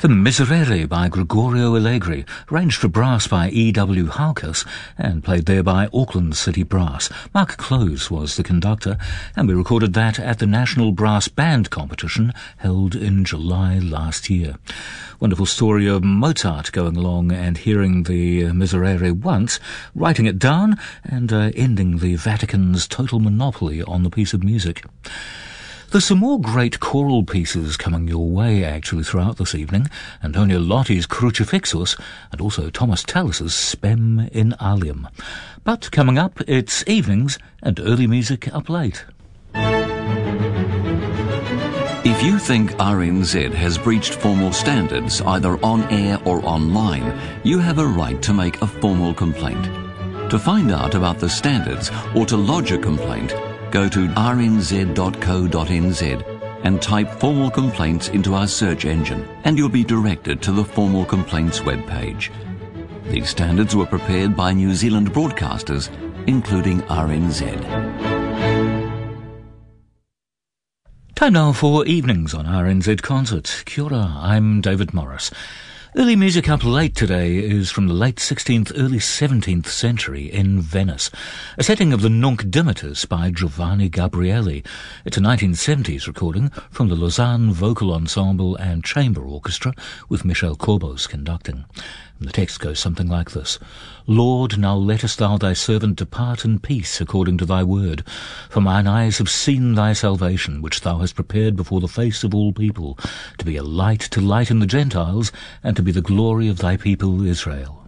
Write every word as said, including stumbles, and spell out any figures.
The Miserere by Gregorio Allegri, arranged for brass by E W Halkas and played there by Auckland City Brass. Mark Close was the conductor, and we recorded that at the National Brass Band Competition held in July last year. Wonderful story of Mozart going along and hearing the Miserere once, writing it down, and uh, ending the Vatican's total monopoly on the piece of music. There's some more great choral pieces coming your way, actually, throughout this evening. Antonio Lotti's Crucifixus, and also Thomas Tallis's Spem in Alium. But coming up, it's evenings and early music up late. If you think R N Z has breached formal standards, either on air or online, you have a right to make a formal complaint. To find out about the standards or to lodge a complaint, go to r n z dot co dot n z and type formal complaints into our search engine, and you'll be directed to the formal complaints webpage. These standards were prepared by New Zealand broadcasters, including R N Z. Time now for evenings on R N Z Concert. Kia ora, I'm David Morris. Early music up late today is from the late sixteenth, early seventeenth century in Venice. A setting of the Nunc Dimittis by Giovanni Gabrieli. It's a nineteen seventies recording from the Lausanne Vocal Ensemble and Chamber Orchestra with Michel Corbos conducting. And the text goes something like this. Lord, now lettest thou thy servant depart in peace according to thy word. For mine eyes have seen thy salvation, which thou hast prepared before the face of all people, to be a light to lighten the Gentiles, and to be the glory of thy people Israel.